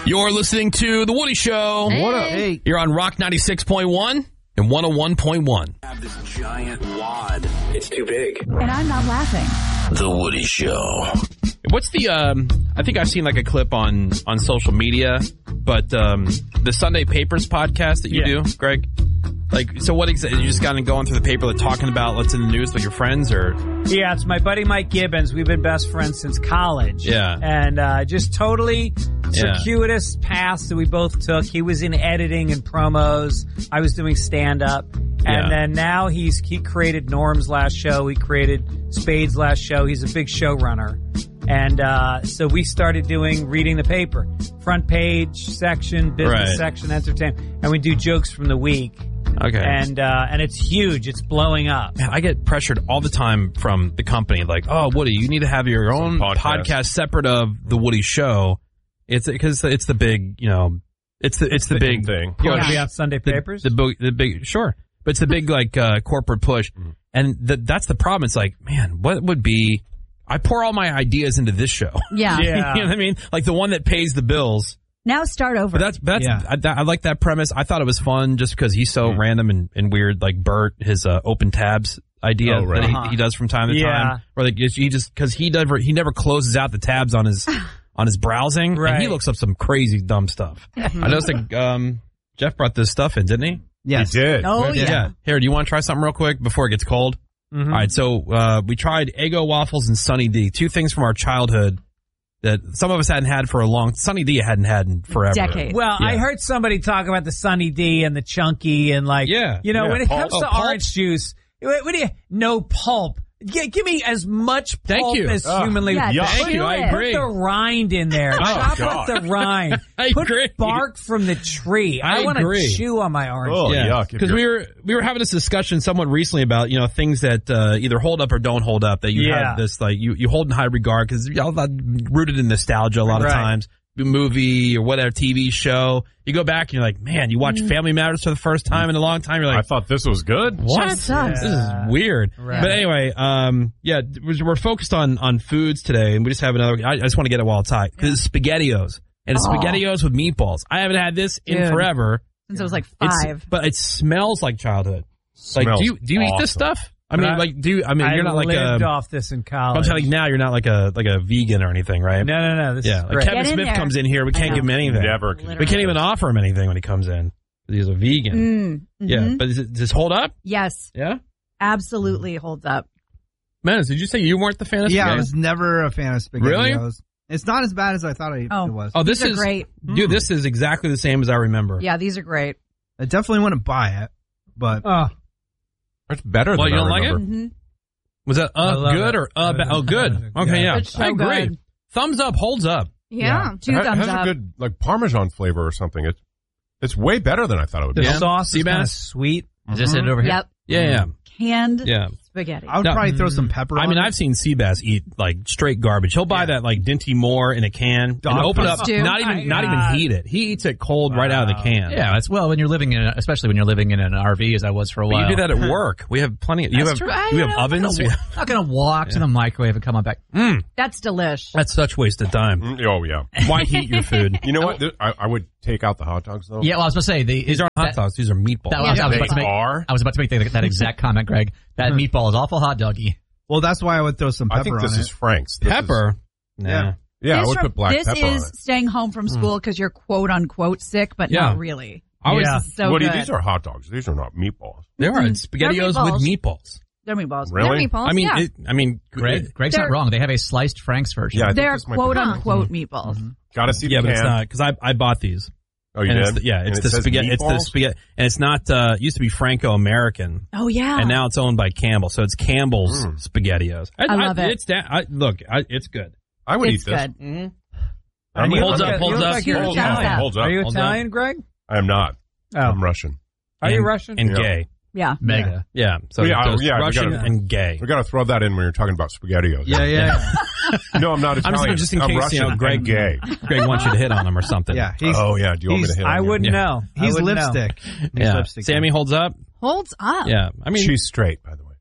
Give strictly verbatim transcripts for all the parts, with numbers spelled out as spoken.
You're listening to The Woody Show. Hey. What up? Hey. You're on Rock ninety-six point one and one oh one point one. I have this giant wad. It's too big. And I'm not laughing. The Woody Show. What's the, um, I think I've seen like a clip on, on social media, but um, the Sunday Papers podcast that you Yeah. do, Greg? Like, so what exactly, you just kind of going through the paper, like talking about what's in the news with your friends, or? Yeah, it's my buddy Mike Gibbons. We've been best friends since college. Yeah. And uh, just totally Yeah. circuitous paths that we both took. He was in editing and promos. I was doing stand-up. And Yeah. then now he's he created Norm's last show. He created Spade's last show. He's a big showrunner. And uh, so we started doing reading the paper. Front page section, business Right. section, entertainment. And we do jokes from the week. Okay. And uh, and it's huge. It's blowing up. Man, I get pressured all the time from the company, like, oh, Woody, you need to have your own podcast. podcast separate of the Woody Show. It's because it's the big, you know, it's the it's the, The big in thing. You want push. to be on Sunday The- Papers? The, big- the big, sure, but it's the big like uh, corporate push, and the, that's the problem. It's like, man, what would be? I pour all my ideas into this show. Yeah. Yeah. You know what I mean? Like the one that pays the bills. Now start over. But that's that's Yeah. I, that, I like that premise. I thought it was fun just because he's so random and, and weird. Like Bert, his uh, open tabs idea Oh, right. that he, Uh-huh. he does from time to Yeah. time, or like he just because he never he never closes out the tabs on his on his browsing, and he Right. looks up some crazy dumb stuff. I noticed that um, Jeff brought this stuff in, didn't he? Yes. He did. Oh, yeah. Here, do you want to try something real quick before it gets cold? Mhm. All right, so uh, we tried Eggo waffles and Sunny D, two things from our childhood that some of us hadn't had for a long. Sunny D hadn't had in forever. Decade. Well, I Yeah. heard somebody talk about the Sunny D and the Chunky and like, Yeah. you know, Yeah, when it pulp. comes Oh, to pulp? orange juice, what, what do you, no pulp. G- give me as much Thank pulp you. as Oh, humanly yeah, yuck. Thank you. I Put agree. Put the rind in there. Oh, Chop God. up the rind. I Put agree. bark from the tree. I, I want to agree. chew on my orange. Oh, Yeah, yuck. If because you're- we were we were having this discussion somewhat recently about you know things that uh, either hold up or don't hold up. That you Yeah. have this like you, you hold in high regard because y'all rooted in nostalgia a lot of Right. times. Movie or whatever T V show, you go back and you're like, man, you watch Family Matters for the first time in a long time. You're I like, thought this was good. what? That sucks. This is weird. Right. But anyway, um, yeah, we're we're focused on on foods today, and we just have another. I, I just want to get it while it's hot because it's SpaghettiOs and it's Oh. SpaghettiOs with meatballs. I haven't had this in Dude. forever. Since I was like It's- five. but it smells like childhood. Like, Smells do you do you eat this awesome. stuff? I mean, I- like, do you? I mean, I you're not like lived a. off this in college. I'm telling you now, you're not like a like a vegan or anything, right? No, no, no. This Yeah, is like great. Kevin Get in Smith there. comes in here, we I can't know. give him anything. Never. We can't even offer him anything when he comes in. He's a vegan. Mm, Yeah, mhm. but does, it, does this hold up? Yes, Yeah. absolutely holds up. Menace, did you say you weren't the fan of Yeah, I spaghetti? was never a fan of SpaghettiOs. Really? It's not as bad as I thought it, Oh. it was. Oh, this These are is great. dude. This is exactly the same as I remember. Yeah, these are great. I definitely wouldn't buy it, but Oh, It's better Well, than you I don't like it? remember. hmm Was that I uh love good it. or uh ba- oh good? Okay, yeah, It's so I agree. good. Thumbs up, holds up. Yeah, two It ha- thumbs has up. a good like Parmesan flavor or something. It's it's way better than I thought it would the be. Yeah. sauce is Seabass? kind of sweet. Is this it over here? Yep, Yeah, yeah, canned yeah. spaghetti. I would No. probably throw some pepper I on mean, it. I've seen Seabass eat like straight garbage. He'll buy that like Dinty Moore in a can Dog and open food up, stew. not even My not God. even heat it. He eats it cold right out of the can. Yeah, it's well when you're living in, a, especially when you're living in an R V, as I was for a But while. you do that at work. We have plenty. Of, you That's have true. I you have don't know. ovens. I'm not, not gonna walk to the microwave and come on back. Mm, That's delish. that's such wasted time. Mm, Oh yeah. Why heat your food? You know what? Th- I, I would take out the hot dogs though. Yeah, well, I was going to say the These aren't hot that- dogs. These are meatballs. That, I was, I was They about to make. are. I was about to make that, that exact comment, Greg. That meatball is awful hot doggy. well, that's why I would throw some I pepper think on this it. is Frank's. This Pepper. is- Nah. Yeah. yeah, I This would from- put black this pepper is on it. staying home from school because you're quote unquote sick, but Yeah. not really. I always, Yeah. So Woody, good. these are hot dogs. These are not meatballs. There are Mm-mm. SpaghettiOs They're with meatballs. meatballs. They're meatballs. Really? They're meatballs. I mean, yeah. it, I mean, Greg, Greg's They're- not wrong. They have a sliced Frank's version. Yeah, I think they're this might be- quote unquote meatballs. Gotta see yeah, the but it's can. not because I I bought these. Oh, you and did? It's the, yeah, And it's it the says spaghetti. It's the meatballs? spaghetti, and it's not. Uh, it used to be Franco American, Oh yeah. and now it's owned by Campbell. So it's Campbell's Mm. SpaghettiOs. I love it. It's da- I, look, I, it's good. I would it's eat this. good. Mm-hmm. I'm And you holds look up, at- holds you look up. like you're Holds Italian. up. Holds up. Are you Holds up. Italian, Greg? I am not. Oh, I'm Russian. are you And- Russian? and Yeah. gay? Yeah. Mega. Yeah. So Yeah, there's yeah, we Russian gotta- and gay. We got to throw that in when you're talking about SpaghettiOs. Yeah, yeah. No, I'm not I'm Italian. just, just in I'm case Russian you know Greg and gay. Greg wants you to hit on him or something. yeah. He's, Oh yeah. Do you want me to he's- hit on I you? wouldn't Yeah. know. I he's wouldn't know. lipstick. He's Yeah. lipstick. Sammy holds up. Holds up. Yeah. I mean, She's straight, by the way.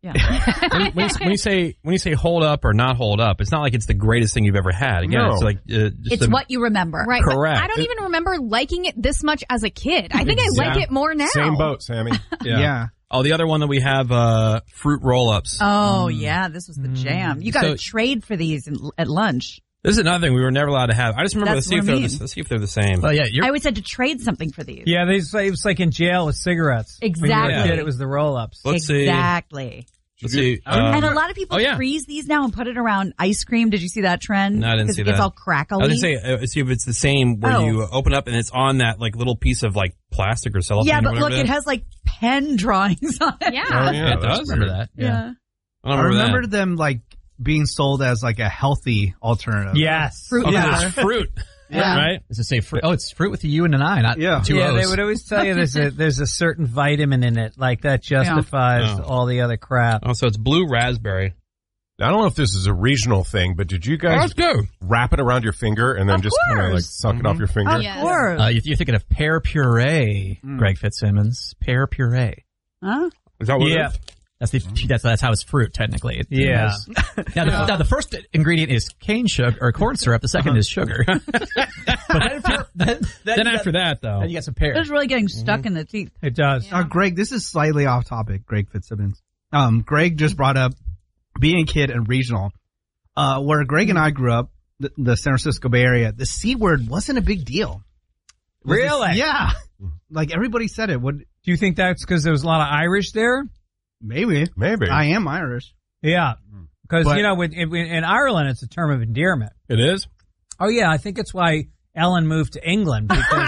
Yeah. when, you, when, you, when you say when you say hold up or not hold up, it's not like it's the greatest thing you've ever had. Again, No. it's like uh, just It's a- what you remember. Right. but Correct. I don't even remember liking it this much as a kid. I think I like Yeah. it more now. Same boat, Sammy. Yeah. Yeah. Oh, the other one that we have, uh, fruit roll-ups. Oh, yeah. This was the jam. You got to So- trade for these in, at lunch. This is another thing we were never allowed to have. I just remember. That's Let's see if what I they're mean. the, let's see if they're the same. Well, yeah, you're, I always had to trade something for these. Yeah, they say it was like in jail with cigarettes. When you were a Exactly. kid, it was the roll-ups. Let's see. Exactly. Let's see. And Uh, a lot of people oh, yeah. freeze these now and put it around ice cream. Did you see that trend? No, I didn't 'Cause see it gets that. all crackly. I was gonna say, uh, see if it's the same where Oh. you open up and it's on that like little piece of like plastic or cellophane. yeah, or but whatever look, it it is. has like pen drawings on it. Yeah. Oh, yeah, it that's does. weird. remember that. Yeah. I I don't remember, remember that. them like being sold as like a healthy alternative. Yes. Fruit Oh, yeah. there's fruit. Yeah. Right? Does it say fruit? Oh, it's fruit with a U and an I, not Yeah. two yeah, O's. they would always tell you there's a there's a certain vitamin in it, like that justifies Yeah. all the other crap. Oh, so it's blue raspberry. I don't know if this is a regional thing, but did you Oh, guys let's go. wrap it around your finger and then Of just kind of like course. suck it off your finger? Of Yes. course. Uh, you- you're thinking of pear puree, Mm. Greg Fitzsimmons. Pear puree. Huh? Is that what Yeah. it is? That's the that's that's how it's fruit technically. It Yeah. has- now, the, now the first ingredient is cane sugar or corn syrup. The second is sugar. But then, pure, then, then, Then you after got, that, though. then you got some pear. It's really getting stuck in the teeth. It does. Uh, Greg, this is slightly off topic, Greg Fitzsimmons. Um, Greg just brought up being a kid and regional. Uh, where Greg and I grew up, the, the San Francisco Bay Area, the C word wasn't a big deal. It was Really? just- yeah. Like everybody said it. What? Do you think that's because there was a lot of Irish there? Maybe. Maybe. I am Irish. Yeah. Because, But- you know, in, in, in Ireland, it's a term of endearment. It is? Oh, yeah. I think it's why Ellen moved to England. Because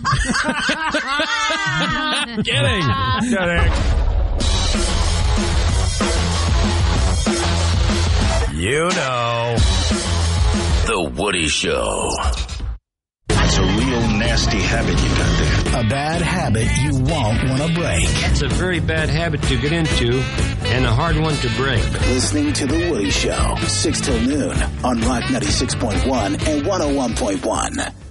Kidding. You know. The Woody Show. It's a real nasty habit you got there. A bad habit you won't want to break. It's a very bad habit to get into and a hard one to break. Listening to The Woody Show, six till noon on Rock ninety-six point one and one oh one point one.